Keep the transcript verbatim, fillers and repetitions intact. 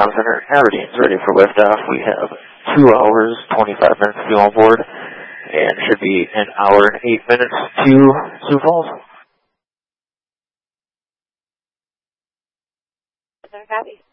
Comm Center. Aberdeen's ready for liftoff. We have two hours, twenty-five minutes to on board, and should be an hour and eight minutes to Sioux Falls. Copy.